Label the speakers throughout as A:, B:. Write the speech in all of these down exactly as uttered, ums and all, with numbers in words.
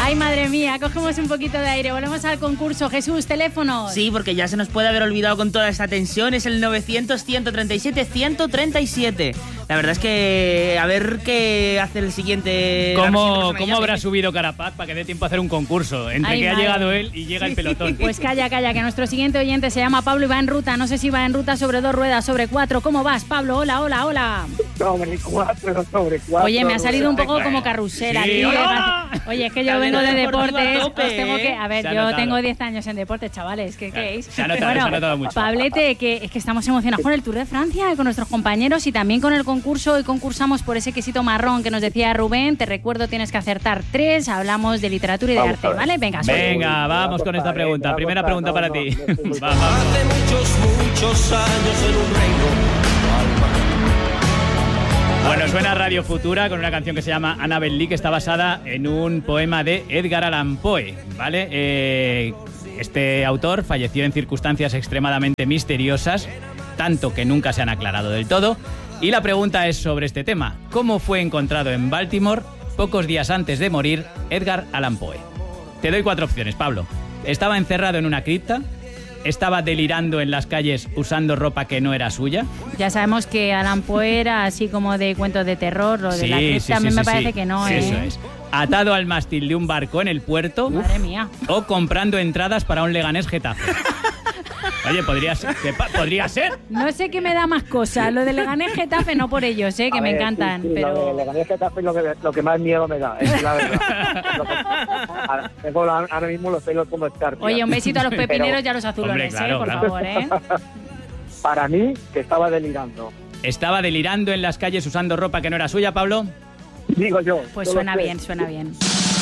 A: Ay, madre mía, cogemos un poquito de aire, volvemos al concurso. Jesús, teléfonos.
B: Sí, porque ya se nos puede haber olvidado con toda esta tensión, es el novecientos, ciento treinta y siete, ciento treinta y siete. La verdad es que a ver qué hace el siguiente...
C: ¿Cómo, ¿cómo habrá subido Carapaz para que dé tiempo a hacer un concurso? Entre Ay, que madre. ha llegado él y llega sí, el pelotón.
A: Pues calla, calla, que nuestro siguiente oyente se llama Pablo y va en ruta. No sé si va en ruta sobre dos ruedas, sobre cuatro. ¿Cómo vas, Pablo? Hola, hola, hola.
D: Sobre cuatro, sobre cuatro.
A: Oye, me ha salido un poco como carrusera.
C: Sí,
A: Oye, es que yo vengo de deportes,
B: tope,
A: os tengo que... A ver, yo
C: notado.
A: tengo diez años en deportes, chavales, ¿qué queréis?
C: Se ha notado,
A: bueno,
C: se ha notado mucho.
A: Pablete, que es que estamos emocionados con el Tour de Francia y con nuestros compañeros y también con el concurso. Hoy concursamos por ese quesito marrón que nos decía Rubén. Te recuerdo, tienes que acertar tres. Hablamos de literatura y de
D: vamos
A: arte, ¿vale? Venga,
C: Venga,
A: suelta.
C: vamos con esta pregunta. Primera pregunta para ti.
D: Vamos.
E: Hace muchos, muchos años en un reino.
C: Bueno, suena Radio Futura con una canción que se llama Annabel Lee, que está basada en un poema de Edgar Allan Poe, ¿vale? Eh, este autor falleció en circunstancias extremadamente misteriosas, tanto que nunca se han aclarado del todo. Y la pregunta es sobre este tema. ¿Cómo fue encontrado en Baltimore, pocos días antes de morir, Edgar Allan Poe? Te doy cuatro opciones, Pablo. Estaba encerrado en una cripta. Estaba delirando en las calles usando ropa que no era suya.
A: Ya sabemos que Allan Poe era así como de cuentos de terror, lo de
C: Sí,
A: la cripta
C: sí,
A: a mí
C: sí,
A: me
C: sí,
A: parece
C: sí.
A: que no,
C: Sí,
A: ¿eh?
C: eso es. Atado al mástil de un barco en el puerto.
A: Madre mía.
C: O comprando entradas para un Leganés Getafe. Oye, podría ser. ¿Qué pa- ¿Podría ser?
A: No sé qué me da más cosas, lo de Leganés Getafe no por ellos, ¿eh? que
D: A
A: me
D: ver,
A: encantan,
D: sí, sí,
A: pero...
D: Lo de Leganés Getafe es lo que, lo que más miedo me da, es la verdad. Lo que- ahora, tengo la- ahora mismo los pelos como escarpias.
A: Oye, un besito a los pepineros
D: Pero
A: y a los azulones,
C: Hombre, claro,
A: ¿eh? Por
C: claro.
A: favor, ¿eh?
D: para mí, que estaba delirando.
C: ¿Estaba delirando en las calles usando ropa que no era suya, Pablo?
D: Digo yo.
A: Pues
D: yo lo
A: suena
D: sé.
A: bien, suena bien.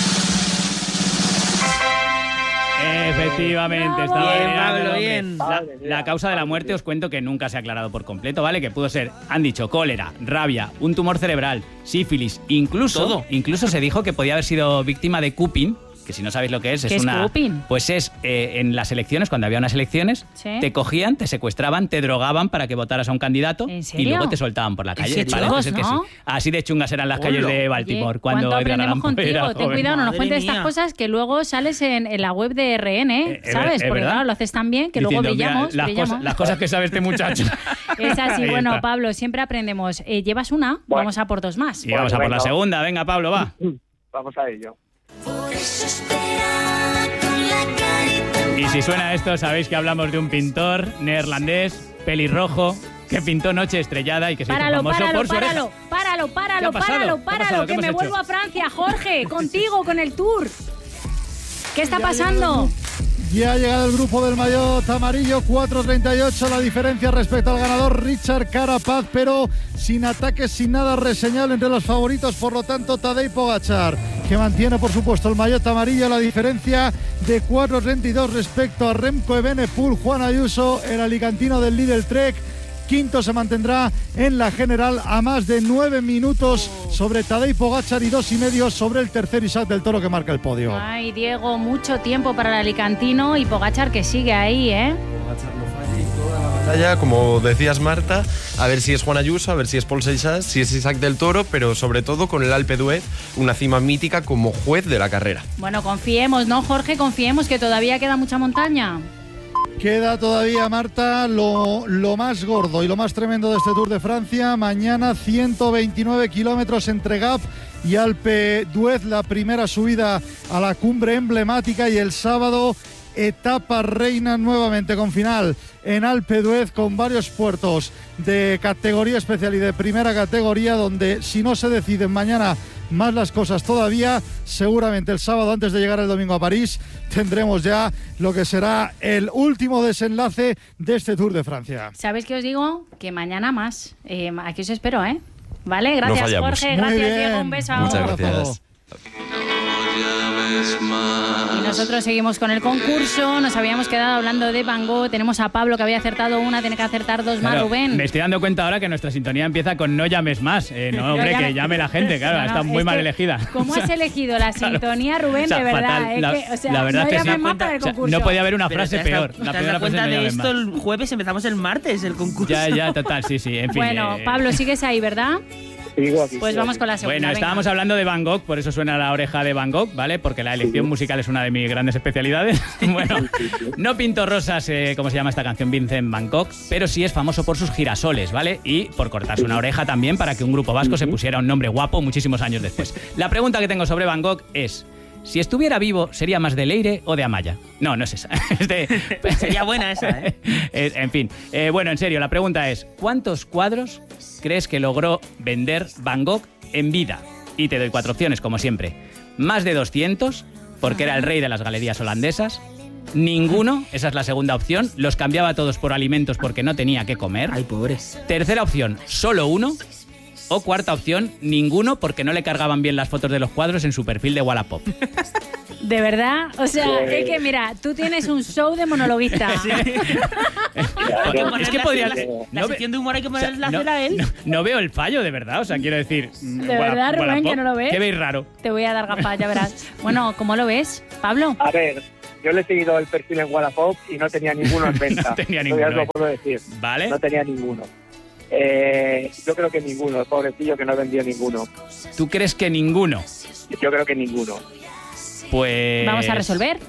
C: Efectivamente,
A: Bravo.
C: estaba
B: Bien,
C: delirando
B: Pablo,
C: el hombre.
B: bien.
C: La,
D: Madre mía.
C: la causa de la muerte os cuento que nunca se ha aclarado por completo, ¿vale? Que pudo ser, han dicho, cólera, rabia, un tumor cerebral, sífilis, incluso,
B: Todo.
C: incluso se dijo que podía haber sido víctima de cupping, que si no sabéis lo que es,
A: ¿Qué
C: es
A: es
C: una...
A: cupping?
C: Pues es, eh, en las elecciones, cuando había unas elecciones,
A: Sí.
C: te cogían, te secuestraban, te drogaban para que votaras a un candidato
A: ¿En
C: y
A: serio?
C: luego te soltaban por la calle.
B: serio?
C: ¿vale?
A: Chungos,
C: Es que
A: ¿no?
C: sí. Así de chungas eran las calles
B: Hola.
C: de Baltimore
A: Oye,
C: cuando
A: ¿cuánto
C: Edgar Allan
A: aprendemos
C: Poe era
A: contigo? Ten
C: joven.
A: cuidado, no nos
B: Madre
A: cuentes estas
B: mía.
A: cosas que luego sales en, en la web de R N,
C: Eh, eh,
A: ¿sabes?
C: es
A: Porque
C: verdad.
A: claro, lo haces tan bien que luego
C: Diciendo, mira,
A: brillamos,
C: las,
A: brillamos.
C: cosas, las cosas que sabe este muchacho.
A: Es así.
C: Ahí
A: Bueno,
C: está.
A: Pablo, siempre aprendemos. Eh, llevas una,
D: Bueno.
A: vamos a por dos más.
C: Y vamos a por
D: Bueno,
C: la
D: venga.
C: segunda. Venga, Pablo, va.
D: Vamos a ello.
C: Y si suena esto, sabéis que hablamos de un pintor neerlandés, pelirrojo, que pintó Noche Estrellada y que se hizo
A: Páralo,
C: famoso
A: páralo,
C: por su
A: páralo,
C: oreja.
A: páralo, páralo,
C: ¿Qué ha pasado?
A: páralo,
C: ¿Qué ha
A: páralo,
C: pasado? ¿Qué
A: que
C: hemos
A: me
C: hecho?
A: vuelvo a Francia, Jorge, contigo, con el Tour. ¿Qué está pasando?
F: Ya ha llegado el grupo del maillot amarillo, cuatro treinta y ocho la diferencia respecto al ganador Richard Carapaz, pero sin ataques, sin nada reseñable entre los favoritos, por lo tanto Tadej Pogačar, que mantiene por supuesto el maillot amarillo, la diferencia de cuatro treinta y dos respecto a Remco Evenepoel. Juan Ayuso, el alicantino del Lidl Trek, quinto, se mantendrá en la general a más de nueve minutos sobre Tadej Pogačar y dos y medio sobre el tercer Isaac del Toro, que marca el podio.
A: Ay, Diego, mucho tiempo para el alicantino y Pogačar que sigue ahí, ¿eh?
G: Batalla, como decías, Marta, a ver si es Juan Ayuso, a ver si es Paul Seixas, si es Isaac del Toro, pero sobre todo con el Alpe d'Huez, una cima mítica como juez de la carrera.
A: Bueno, confiemos, ¿no, Jorge? Confiemos que todavía queda mucha montaña.
F: Queda todavía, Marta, lo, lo más gordo y lo más tremendo de este Tour de Francia. Mañana ciento veintinueve kilómetros entre Gap y Alpe d'Huez, la primera subida a la cumbre emblemática, y el sábado etapa reina nuevamente con final en Alpe d'Huez, con varios puertos de categoría especial y de primera categoría, donde si no se deciden mañana más las cosas todavía, seguramente el sábado, antes de llegar el domingo a París, tendremos ya lo que será el último desenlace de este Tour de Francia.
A: ¿Sabéis qué os digo? Que mañana más. Eh, aquí os espero, ¿eh? Vale, gracias,
G: No fallamos.
A: Jorge,
F: Muy
A: gracias,
F: bien.
A: Diego, un beso.
G: Muchas
F: abrazo.
G: gracias.
A: Y nosotros seguimos con el concurso. Nos habíamos quedado hablando de Van Gogh. Tenemos a Pablo, que había acertado una, tiene que acertar dos más,
C: Claro,
A: Rubén.
C: me estoy dando cuenta ahora que nuestra sintonía empieza con no llames más. Eh, no, hombre,
A: llame-
C: que llame la gente, claro,
A: No, no,
C: está muy
A: es
C: mal
A: que,
C: elegida.
A: ¿Cómo
C: O sea,
A: has elegido la
C: claro.
A: sintonía, Rubén?
C: O sea,
A: de verdad,
C: fatal.
A: eh,
C: La-
A: que, o sea,
C: la verdad
A: no
C: que sí.
A: llames más
B: Cuenta-
A: para el
C: O sea,
A: concurso.
C: no podía haber una
B: Pero
C: frase
B: te has
C: peor.
B: dado-
C: La
B: ¿Te has
C: primera
B: dado
C: frase
B: cuenta
C: no
B: de
C: llames
B: esto?
C: más.
B: El jueves empezamos el martes el concurso.
C: Ya, ya, total, sí, sí. En fin.
A: Bueno,
C: eh,
A: Pablo, sigues ahí, ¿verdad?
D: Sigo aquí.
A: Pues vamos con la segunda.
C: Bueno,
A: venga.
C: estábamos hablando de Van Gogh, por eso suena la oreja de Van Gogh, ¿vale? Porque la elección
D: Sí.
C: musical es una de mis grandes especialidades. Bueno, no pintó rosas, eh, como se llama esta canción, Vincent Van Gogh, pero sí es famoso por sus girasoles, ¿vale? Y por cortarse una oreja también para que un grupo vasco se pusiera un nombre guapo muchísimos años después. La pregunta que tengo sobre Van Gogh es... Si estuviera vivo, ¿sería más de Leire o de Amaya? No, no es esa. Es de...
B: Sería buena esa, ¿eh?
C: Eh, En fin, eh, bueno, en serio, la pregunta es, ¿cuántos cuadros crees que logró vender Van Gogh en vida? Y te doy cuatro opciones, como siempre. Más de doscientos, porque era el rey de las galerías holandesas. Ninguno, esa es la segunda opción. Los cambiaba todos por alimentos porque no tenía que comer.
B: Ay, pobre.
C: Tercera opción, solo uno. O cuarta opción, ninguno, porque no le cargaban bien las fotos de los cuadros en su perfil de Wallapop.
A: De verdad, o sea,
D: Pues-
A: es que mira, tú tienes un show de monologuista.
B: Hay que ponerle
C: Es que
B: la-
C: podría...
B: La, la
C: no ve-
B: sección de humor hay que
C: o sea,
B: ponerle la
C: no,
B: cera a él.
C: no- no veo el fallo, de verdad. O sea, quiero decir...
A: ¿De verdad, Rubén, que no lo ves?
C: ¿Qué veis raro?
A: Te voy a dar gafas, ya verás. Bueno, ¿cómo lo ves, Pablo?
D: A ver, yo le he seguido el perfil en Wallapop y no tenía ninguno en venta.
C: No tenía
D: Eso
C: ninguno,
D: ya os lo
C: eh.
D: puedo decir.
C: ¿Vale?
D: No tenía ninguno. Eh, yo creo que ninguno, pobrecillo que no vendió ninguno.
C: ¿Tú crees que ninguno?
D: Yo creo que ninguno.
C: Pues...
A: Vamos a resolver.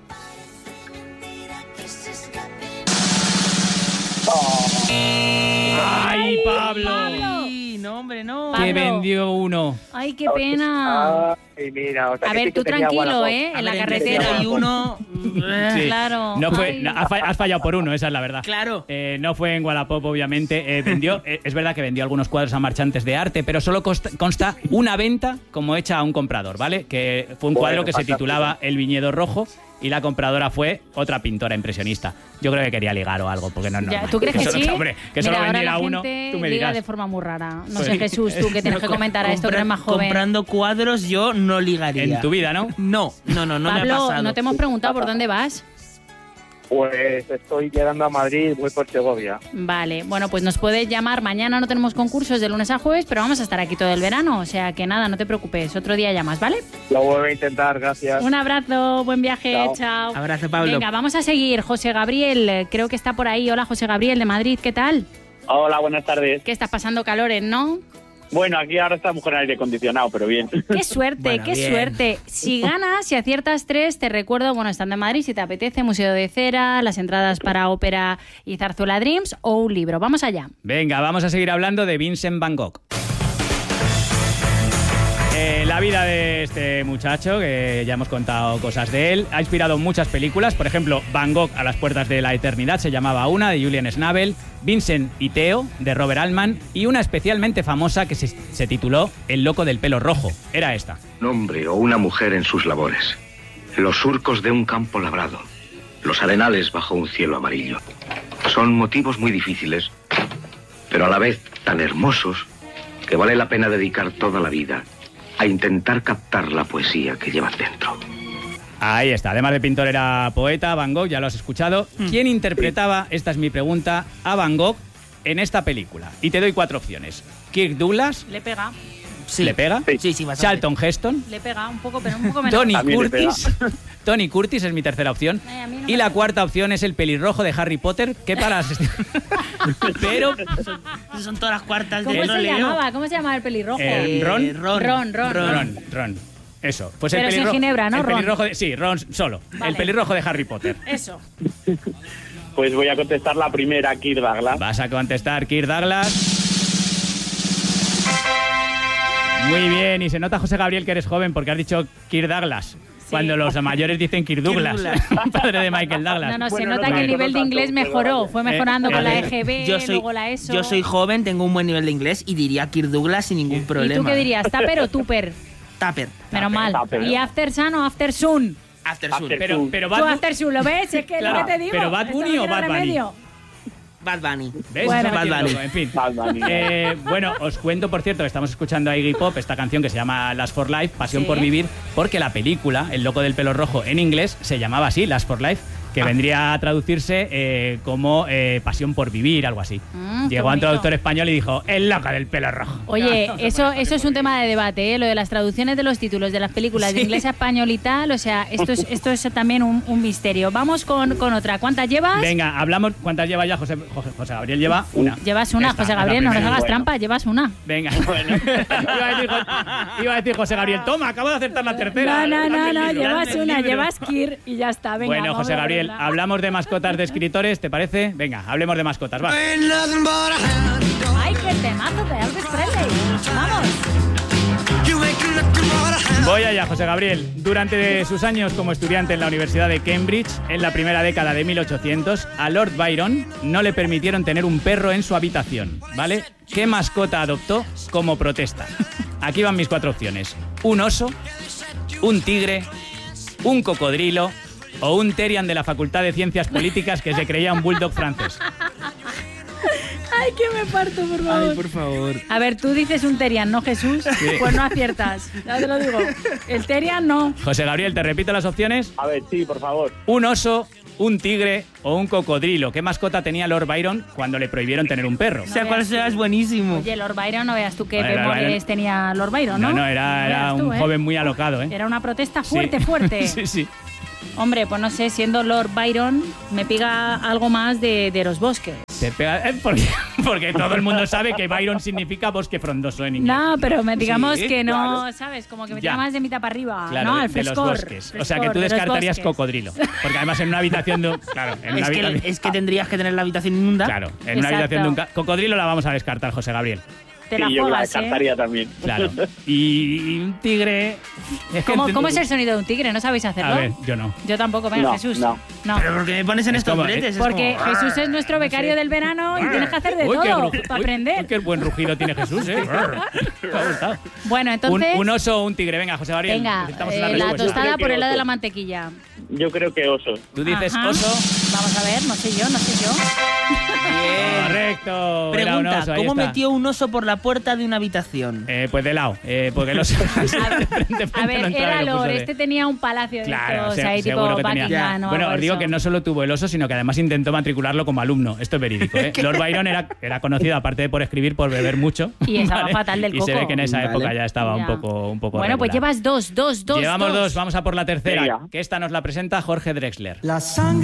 C: ¡Ay, Pablo!
B: Ay, no, hombre, no.
A: Pablo.
C: Que vendió uno.
A: Ay, qué pena.
D: Ay, mira, o sea,
A: A
D: que
A: ver,
D: sí que
A: tú
D: tenía
A: tranquilo,
D: Wallapop.
A: ¿eh?
B: A
A: En la
B: ver, entre
A: carretera.
B: cero y uno.
C: Sí.
A: Claro.
C: No fue,
A: Ay.
C: no, has fa- has fallado por uno, esa es la verdad.
B: Claro.
C: Eh, no fue en Wallapop, obviamente. Eh, vendió, eh, es verdad que vendió algunos cuadros a marchantes de arte, pero solo consta, consta una venta como hecha a un comprador, ¿vale? Que fue un
D: Bueno,
C: cuadro que se
D: fantástico.
C: titulaba El viñedo rojo y la compradora fue otra pintora impresionista. Yo creo que quería ligar o algo, porque no es
A: Ya,
C: normal.
A: ¿Tú crees que
C: solo-
A: sí?
C: Hombre, que
A: Mira,
C: solo
A: ahora
C: vendiera
A: la
C: uno,
A: gente
C: tú me
A: liga
C: dirás.
A: de forma muy rara. No
C: Pues-
A: sé, Jesús, tú que tienes que comentar a esto, que eres más joven.
B: Comprando cuadros yo no ligaría.
C: En tu vida, ¿no?
B: No, no, no, no me ha
A: Pablo,
B: pasado.
A: no te hemos preguntado por dónde vas.
D: Pues estoy llegando a Madrid, voy por Segovia.
A: Vale, bueno, pues nos puedes llamar. Mañana no tenemos concursos de lunes a jueves, pero vamos a estar aquí todo el verano. O sea que nada, no te preocupes. Otro día llamas, ¿vale?
D: Lo vuelvo a intentar, gracias.
A: Un abrazo, buen viaje, chao.
D: Chao.
B: Abrazo, Pablo.
A: Venga, vamos a seguir. José Gabriel, eh, creo que está por ahí. Hola, José Gabriel de Madrid, ¿qué tal?
H: Hola, buenas tardes.
A: ¿Qué estás pasando calores, no?
H: Bueno, aquí ahora estamos con aire acondicionado, pero bien.
A: Qué suerte,
B: Bueno,
A: qué
B: bien.
A: suerte. Si ganas, si aciertas tres, te recuerdo, bueno, estando en Madrid, si te apetece, Museo de Cera, las entradas para ópera y Zarzuela Dreams o un libro. Vamos allá.
C: Venga, vamos a seguir hablando de Vincent Van Gogh. Eh, la vida de este muchacho, que ya hemos contado cosas de él, ha inspirado muchas películas. Por ejemplo, Van Gogh a las puertas de la eternidad se llamaba una, de Julian Schnabel, Vincent y Theo, de Robert Altman, y una especialmente famosa que se, se tituló El loco del pelo rojo. Era esta.
I: Un hombre o una mujer en sus labores. Los surcos de un campo labrado. Los arenales bajo un cielo amarillo. Son motivos muy difíciles, pero a la vez tan hermosos que vale la pena dedicar toda la vida a intentar captar la poesía que llevan dentro.
C: Ahí está. Además de pintor era poeta, Van Gogh, ya lo has escuchado. ¿Quién interpretaba, esta es mi pregunta, a Van Gogh en esta película? Y te doy cuatro opciones. Kirk Douglas,
A: Le pega,
B: Sí.
C: ¿le pega?
B: Sí, sí, bastante.
C: Charlton Heston,
A: le pega un poco, pero un poco menos.
C: Tony
H: También le
C: Curtis. Tony Curtis es mi tercera opción.
A: Ay, a mí no
C: Y
A: me
C: la
A: gusta.
C: cuarta opción es el pelirrojo de Harry Potter, que para las... Pero...
B: Esas son todas las cuartas
A: ¿Cómo
B: de
A: se
B: troleo.
A: llamaba? ¿Cómo se llamaba el pelirrojo?
C: Eh, ¿Ron?
B: Ron.
A: Ron, Ron.
C: Ron, Ron. Eso. Pues
A: Pero
C: el
A: sin
C: pelirrojo,
A: ginebra, ¿no,
C: el
A: Ron?
C: pelirrojo de- sí, Ron solo.
A: Vale.
C: El pelirrojo de Harry Potter.
A: Eso.
H: Pues voy a contestar la primera, Kirk Douglas.
C: Vas a contestar Kirk Douglas. Muy bien, y se nota, José Gabriel, que eres joven porque has dicho Kirk Douglas. Cuando los mayores dicen Kirk Douglas,
B: Douglas.
C: padre de Michael Douglas.
A: No, no, se
D: Bueno,
A: nota
D: no
A: que el
D: me
A: nivel de
D: acuerdo
A: inglés
D: tanto, pero
A: mejoró.
D: vale.
A: Fue mejorando
C: Eh,
A: con la
C: eh,
A: E G B,
B: Yo soy,
A: luego la ESO.
B: yo soy joven, tengo un buen nivel de inglés y diría Kirk Douglas sin ningún
A: ¿Y
B: problema.
A: tú qué dirías? ¿Tupper o Tupper?
B: Tupper.
A: Menos mal.
H: Tupper.
A: ¿Y After Sun o After Sun?
B: After Sun.
H: After-
C: Pero, pero
A: Tú
C: Bad, Bu-
A: After Sun, ¿lo ves? Es que
C: Claro,
A: lo que te digo.
C: pero Bad
A: esto
C: Bunny
A: no
C: o
A: tiene
C: Bad Bunny.
A: remedio.
B: Bad Bunny.
C: ¿ves?
A: Bueno.
C: Se ha metido
B: Bad Bunny.
C: todo, en fin.
H: Bad Bunny.
C: Eh, bueno, os cuento, por cierto, que estamos escuchando a Iggy Pop, esta canción que se llama Last for Life, Pasión
A: Sí.
C: por Vivir, porque la película, El loco del pelo rojo, en inglés, se llamaba así, Last for Life. que vendría a traducirse eh, como eh, pasión por vivir, algo así.
A: Mm,
C: Llegó a un traductor español y dijo, el loca del pelo rojo.
A: Oye,
C: Claro,
A: eso, eso es un tema de debate, ¿eh? Lo de las traducciones de los títulos de las películas de
C: Sí.
A: inglés a español y tal, o sea, esto es, esto es también un, un misterio. Vamos con, con otra. ¿Cuántas llevas?
C: Venga, hablamos. ¿Cuántas lleva ya José, José, José Gabriel? Lleva una.
A: Llevas una,
C: Esta,
A: José
C: es la
A: Gabriel, no nos
C: primera.
A: hagas
C: Bueno.
A: trampa, llevas una.
C: Venga. iba, a decir, iba a decir José Gabriel, toma, acabo de acertar la tercera.
A: No, no, no,
C: Dame el
A: no,
C: libro,
A: llevas
C: dame el
A: una,
C: libro.
A: llevas Kir y ya está. Venga,
C: Bueno,
A: vamos
C: José
A: a
C: Gabriel,
A: verla.
C: hablamos de mascotas de escritores, ¿te parece? Venga, hablemos de mascotas, va.
A: ¡Ay, qué temazo de Elvis Presley! ¡Vamos!
C: Voy allá, José Gabriel. Durante sus años como estudiante en la Universidad de Cambridge, en la primera década de mil ochocientos, a Lord Byron no le permitieron tener un perro en su habitación, ¿vale? ¿Qué mascota adoptó como protesta? Aquí van mis cuatro opciones. Un oso, un tigre, un cocodrilo o un Terian de la Facultad de Ciencias Políticas que se creía un bulldog francés.
A: ¡Ay, que me parto, por favor!
B: Ay, por favor.
A: A ver, tú dices un Terian, ¿no, Jesús?
C: Sí.
A: Pues no aciertas, ya te lo digo. El Terian no.
C: José Gabriel, te repito las opciones.
H: A ver, sí, por favor.
C: Un oso, un tigre o un cocodrilo. ¿Qué mascota tenía Lord Byron cuando le prohibieron tener un perro?
B: O sea, cuál sea es buenísimo.
A: Oye, Lord Byron, no veas tú qué
C: Bueno, Lord
A: memorias
C: Byron-
A: tenía Lord Byron, ¿no?
C: No, no, era,
A: No
C: era
A: veas tú,
C: un
A: ¿eh?
C: joven muy alocado, ¿eh?
A: Era una protesta
C: Sí.
A: fuerte, fuerte.
C: sí, sí.
A: Hombre, pues no sé, siendo Lord Byron, me pega algo más de, de los bosques.
C: Te pega, eh, porque, porque todo el mundo sabe que Byron significa bosque frondoso en inglés.
A: No, pero me digamos
C: Sí,
A: que no,
C: claro.
A: ¿sabes? Como que me
C: Ya.
A: tira más de mitad para arriba,
C: Claro,
A: ¿no?
C: de-
A: Al
C: de los
A: frescor.
C: bosques. O sea, que
A: frescor,
C: tú
A: de los
C: descartarías
A: bosques.
C: cocodrilo. Porque además en una habitación de un... Claro, en una
B: Es que,
C: habitación...
B: es que tendrías que tener la habitación inmunda.
C: Claro, en una
A: Exacto.
C: habitación de un... ca- Cocodrilo la vamos a descartar, José Gabriel.
A: Te
H: Sí,
A: la
H: yo la
A: juegas, ¿eh?
H: descartaría también.
C: Claro. Y, y un tigre... Es que
A: ¿Cómo,
C: ent-
A: ¿Cómo es el sonido de un tigre? ¿No sabéis hacerlo?
C: A ver, yo no.
A: Yo tampoco, venga,
H: No,
A: Jesús.
H: no.
A: No.
B: Pero ¿por qué me pones en
C: Es
B: estos
C: como-
B: bretes? Es
A: Porque
B: como-
A: Jesús es nuestro becario del verano y tienes que hacer de
C: Uy, qué
A: todo
C: rugi-
A: para
C: uy,
A: aprender.
C: uy, qué buen rugido tiene Jesús, ¿eh? Me ha gustado.
A: Bueno,
C: Un,
A: entonces,
C: un oso o un tigre. Venga, José Gabriel.
A: venga,
C: necesitamos
A: eh,
C: una
A: la
C: respuesta.
A: tostada
H: Creo que
A: por el lado de
H: oso.
A: la mantequilla.
H: Yo creo que oso.
C: Tú dices
A: Ajá.
C: oso.
A: Vamos a ver, no sé yo, no sé yo.
B: Bien.
C: Correcto. Era un
B: Pregunta,
C: oso, ahí
B: ¿cómo
C: está.
B: metió un oso por la puerta de una habitación?
C: Eh, pues de lado, eh, porque los de frente, frente
A: A ver,
C: no entraba
A: era
C: y lo puso
A: Lord,
C: de-
A: este tenía un palacio de
C: Claro,
A: estos,
C: se-
A: ahí tipo
C: seguro que tenía.
A: Buckingham o
C: Bueno,
A: algo
C: os digo
A: eso.
C: que no solo tuvo el oso, sino que además intentó matricularlo como alumno. Esto es verídico, ¿eh? Lord Byron era, era conocido, aparte de por escribir, por beber mucho.
A: Y estaba fatal del
C: Y se
A: coco.
C: ve que en esa
B: Vale.
C: época ya estaba
A: Ya.
C: un poco, un poco
A: Bueno, pues
C: regular.
A: llevas dos, dos, dos.
C: Llevamos dos, vamos a por la tercera,
H: Venga.
C: que esta nos la presenta Jorge Drexler.
E: La sangre